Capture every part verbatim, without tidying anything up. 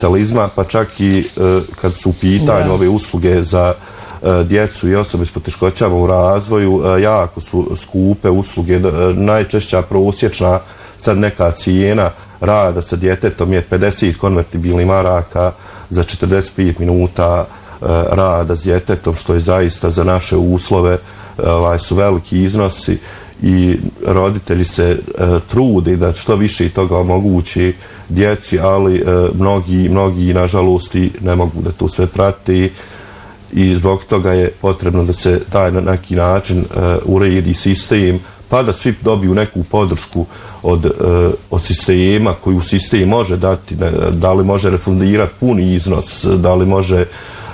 kapitalizma, pa čak i kad su u pitanju ove usluge za djecu i osobe s poteškoćama u razvoju, jako su skupe usluge. Najčešća prosječna sad neka cijena rada sa djetetom je pedeset konvertibilnih maraka za četrdeset pet minuta rada s djetetom, što je zaista za naše uslove ovaj, su veliki iznosi i roditelji se trude da što više toga omogući djeci, ali mnogi, mnogi nažalost ne mogu da to sve prate i zbog toga je potrebno da se taj na neki način uredi sistem, pa da svi dobiju neku podršku od, od sistema koju sistem može dati, da li može refundirati puni iznos, da li može,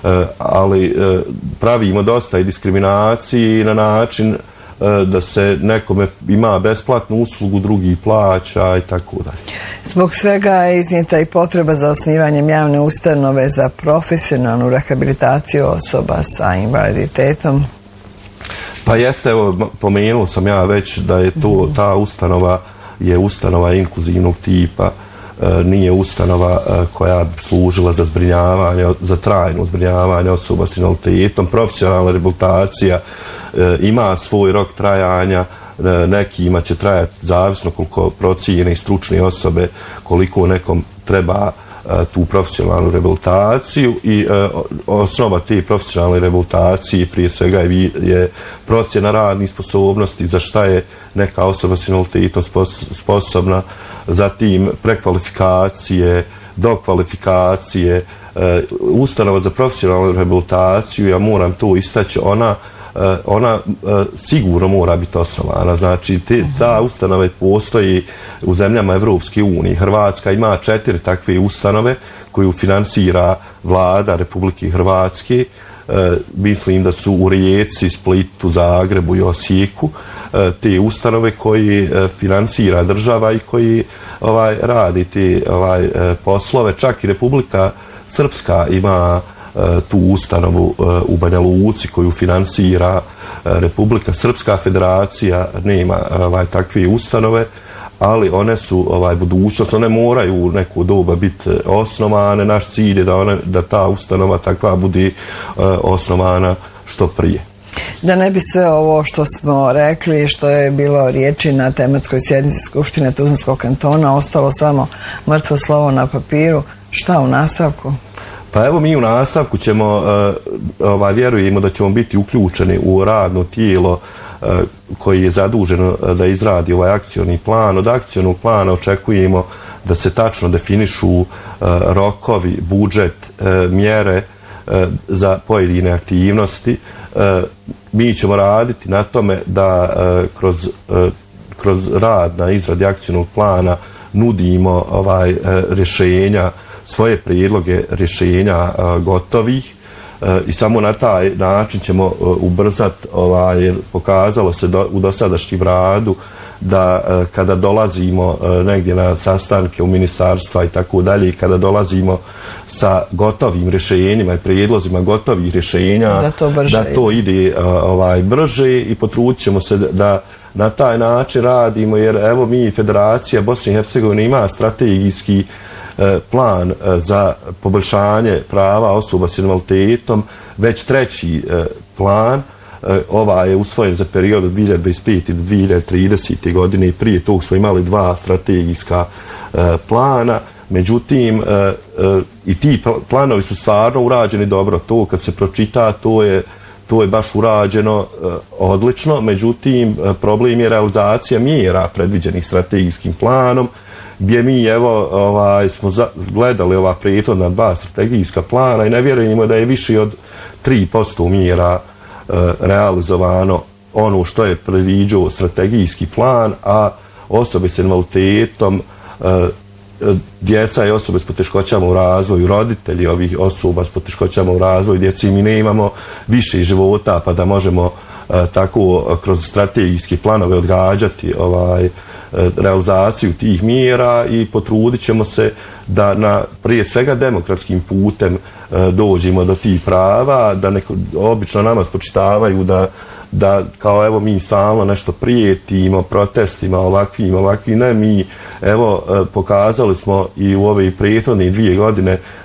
ali pravimo dosta i diskriminaciji na način da se nekome ima besplatnu uslugu, drugi plaća i tako dalje. Zbog svega je iznijeta i potreba za osnivanjem javne ustanove za profesionalnu rehabilitaciju osoba sa invaliditetom. Pa jeste, evo, pomenuo sam ja već da je to, ta ustanova je ustanova inkluzivnog tipa, nije ustanova koja bi služila za zbrinjavanje, za trajno zbrinjavanje osoba s invaliditetom. Profesionalna rehabilitacija ima svoj rok trajanja, nekima će trajati zavisno koliko procijene i stručne osobe, koliko nekom treba tu profesionalnu rehabilitaciju i osnova te profesionalne rehabilitacije prije svega je procjena radnih sposobnosti, za šta je neka osoba s invaliditetom sposobna, zatim prekvalifikacije, dokvalifikacije. Ustanova za profesionalnu rehabilitaciju, ja moram to istaći, ona ona sigurno mora biti osnovana. Znači, te, ta ustanova postoji u zemljama Evropske unije. Hrvatska ima četiri takve ustanove koju finansira vlada Republike Hrvatske. E, mislim da su u Rijeci, Splitu, Zagrebu i Osijeku te ustanove koje finansira država i koji ovaj, radi te ovaj, poslove. Čak i Republika Srpska ima tu ustanovu u Banja Luci koju finansira Republika Srpska. Federacija nema ovaj, takve ustanove, ali one su ovaj, budućnost, one moraju u neko doba biti osnovane. Naš cilj je da, one, da ta ustanova takva bude osnovana što prije. Da ne bi sve ovo što smo rekli, što je bilo riječi na tematskoj sjednici Skupštine Tuzlanskog kantona, ostalo samo mrtvo slovo na papiru, šta u nastavku? Pa evo, mi u nastavku ćemo, ovaj, vjerujemo da ćemo biti uključeni u radno tijelo koji je zaduženo da izradi ovaj akcioni plan. Od akcionog plana očekujemo da se tačno definišu rokovi, budžet, mjere za pojedine aktivnosti. Mi ćemo raditi na tome da kroz, kroz rad na izradi akcionog plana nudimo ovaj, rješenja, svoje prijedloge rješenja gotovih i samo na taj način ćemo ubrzati, ovaj, pokazalo se do, u dosadašnjem radu da kada dolazimo negdje na sastanke u ministarstva i tako dalje, i kada dolazimo sa gotovim rješenjima i prijedlozima gotovih rješenja, da to, da to ide ovaj, brže i potrudit ćemo se da na taj način radimo, jer evo mi, Federacija Bosne i Hercegovine, ima strategijski plan za poboljšanje prava osoba s invaliditetom, već treći plan. Ovaj je usvojen za period od dvije hiljade dvadeset pete do dvije hiljade tridesete godine i prije tog smo imali dva strategijska plana. Međutim, i ti planovi su stvarno urađeni dobro. To kad se pročita, to je to je baš urađeno odlično. Međutim, problem je realizacija mjera predviđenih strategijskim planom, gdje mi evo ovaj, smo za, gledali ova prethodna dva strategijska plana i ne vjerujemo da je više od tri posto mjera e, realizovano ono što je predviđao strategijski plan, a osobe s invaliditetom, e, djeca i osobe s poteškoćama u razvoju, roditelji ovih osoba s poteškoćama u razvoju, djeci, mi ne imamo više života pa da možemo e, tako kroz strategijske planove odgađati ovaj, realizaciju tih mjera i potrudit ćemo se da na prije svega demokratskim putem dođemo do tih prava, da neko, obično nama spočitavaju da, da kao evo mi stalno nešto prijetimo, protestima ovakvim, ovakvim, ne, mi evo pokazali smo i u ove prethodne dvije godine